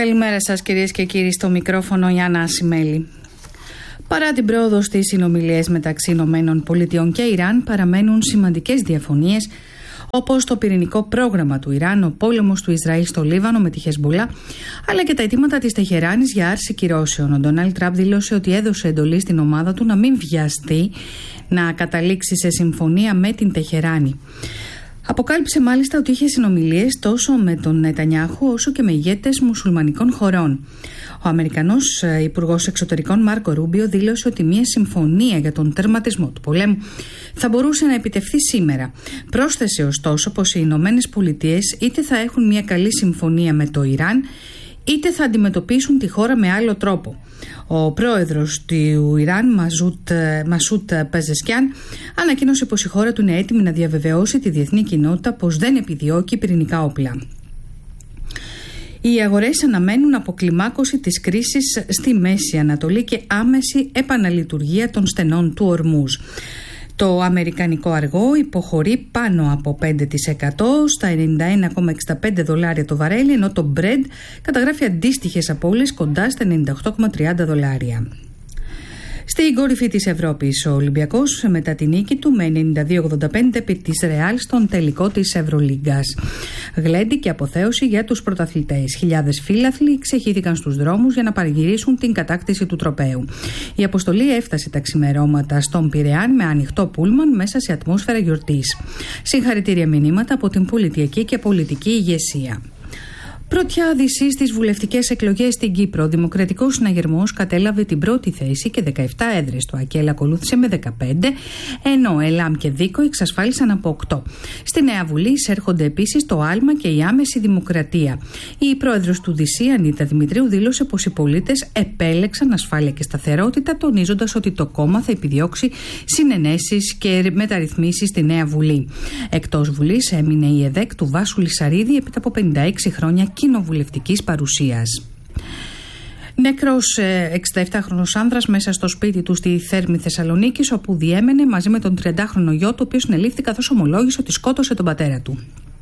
Καλημέρα σας κυρίες και κύριοι, στο μικρόφωνο η Άννα Ασημέλη. Παρά την πρόοδο στις συνομιλίες μεταξύ ΗΠΑ και Ιράν, παραμένουν σημαντικές διαφωνίες, όπως το πυρηνικό πρόγραμμα του Ιράν, ο πόλεμος του Ισραήλ στο Λίβανο με τη Χεσμπολά, αλλά και τα αιτήματα της Τεχεράνης για άρση κυρώσεων. Ο Ντόναλντ Τραμπ δήλωσε ότι έδωσε εντολή στην ομάδα του να μην βιαστεί να καταλήξει σε συμφωνία με την Τεχεράνη. Αποκάλυψε μάλιστα ότι είχε συνομιλίες τόσο με τον Νετανιάχου όσο και με ηγέτες μουσουλμανικών χωρών. Ο Αμερικανός Υπουργός Εξωτερικών Μάρκο Ρούμπιο δήλωσε ότι μια συμφωνία για τον τερματισμό του πολέμου θα μπορούσε να επιτευχθεί σήμερα. Πρόσθεσε ωστόσο πως οι Ηνωμένες Πολιτείες είτε θα έχουν μια καλή συμφωνία με το Ιράν, είτε θα αντιμετωπίσουν τη χώρα με άλλο τρόπο. Ο πρόεδρος του Ιράν, Μασούτ Πεζεσκιάν, ανακοίνωσε πως η χώρα του είναι έτοιμη να διαβεβαιώσει τη διεθνή κοινότητα πως δεν επιδιώκει πυρηνικά όπλα. Οι αγορές αναμένουν αποκλιμάκωση της κρίσης στη Μέση Ανατολή και άμεση επαναλειτουργία των στενών του Ορμούζ. Το αμερικανικό αργό υποχωρεί πάνω από 5% στα $91,65 το βαρέλι, ενώ το Brent καταγράφει αντίστοιχες απώλειες κοντά στα $98,30. Στην κορυφή της Ευρώπης, ο Ολυμπιακός μετά τη νίκη του με 92-85 επί της Ρεάλ στον τελικό της Ευρωλίγκας. Γλέντι και αποθέωση για τους πρωταθλητές. Χιλιάδες φύλαθλοι ξεχύθηκαν στους δρόμους για να παραγυρίσουν την κατάκτηση του τροπαίου. Η αποστολή έφτασε τα ξημερώματα στον Πειραιάν με ανοιχτό πούλμαν μέσα σε ατμόσφαιρα γιορτής. Συγχαρητήρια μηνύματα από την πολιτική και πολιτική ηγεσία. Πρωτιά δύση στις βουλευτικές εκλογές στην Κύπρο. Ο Δημοκρατικός Συναγερμός κατέλαβε την πρώτη θέση και 17 έδρες. Το ΑΚΕΛ ακολούθησε με 15, ενώ ΕΛΑΜ και ΔΙΚΟ εξασφάλισαν από 8. Στη Νέα Βουλή εισέρχονται επίσης το άλμα και η άμεση δημοκρατία. Η πρόεδρος του ΔΥΣΥ, Ανίτα Δημητρίου, δήλωσε πως οι πολίτες επέλεξαν ασφάλεια και σταθερότητα, τονίζοντας ότι το κόμμα θα επιδιώξει συνενέσεις και μεταρρυθμίσεις στη Νέα Βουλή. Εκτός Βουλής έμεινε η ΕΔΕΚ του Βάσου Λυσαρίδη έπειτα από 56 χρόνια κοινοβουλευτικής παρουσίας. Νεκρός 67χρονος άνδρας μέσα στο σπίτι του στη Θέρμη Θεσσαλονίκης, όπου διέμενε μαζί με τον 30χρονο γιο του, ο οποίος συνελήφθη καθώς ομολόγησε ότι σκότωσε τον πατέρα του.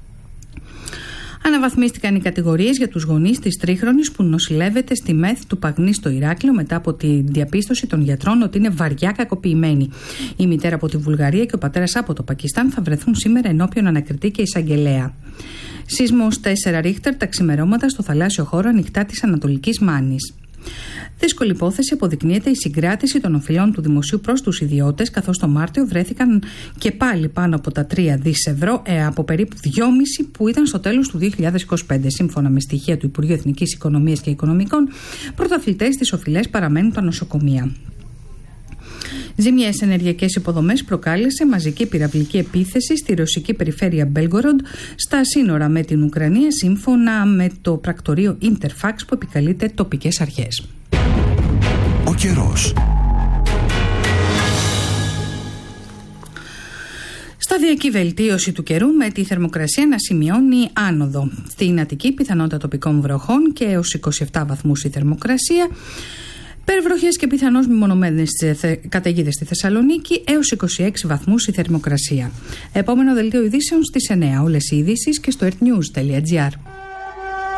Αναβαθμίστηκαν οι κατηγορίες για τους γονείς της τρίχρονης που νοσηλεύεται στη ΜΕΘ του Παγνή στο Ηράκλειο μετά από τη διαπίστωση των γιατρών ότι είναι βαριά κακοποιημένη. Η μητέρα από τη Βουλγαρία και ο πατέρας από το Πακιστάν θα βρεθούν σήμερα ενώπιον ανακριτή και εισαγγελέα. Σεισμός 4 Ρίχτερ τα ξημερώματα στο θαλάσσιο χώρο ανοιχτά της Ανατολικής Μάνης. Δύσκολη υπόθεση αποδεικνύεται η συγκράτηση των οφειλών του δημοσίου προς τους ιδιώτες, καθώς το Μάρτιο βρέθηκαν και πάλι πάνω από τα 3 δις ευρώ από περίπου 2,5 που ήταν στο τέλος του 2025. Σύμφωνα με στοιχεία του Υπουργείου Εθνικής Οικονομίας και Οικονομικών, πρωταθλητές στις οφειλές παραμένουν τα νοσοκομεία. Ζημιές ενεργειακές υποδομές προκάλεσε μαζική πυραυλική επίθεση στη ρωσική περιφέρεια Μπέλγκοροντ στα σύνορα με την Ουκρανία, σύμφωνα με το πρακτορείο Interfax που επικαλείται τοπικές αρχές. Ο καιρός. Σταδιακή βελτίωση του καιρού με τη θερμοκρασία να σημειώνει άνοδο. Στην Αττική πιθανότητα τοπικών βροχών και έως 27 βαθμούς η θερμοκρασία. Περιβροχές και πιθανώς μεμονωμένες καταιγίδες στη Θεσσαλονίκη, έως 26 βαθμούς η θερμοκρασία. Επόμενο δελτίο ειδήσεων στις 9. Όλες οι ειδήσεις και στο earthnews.gr.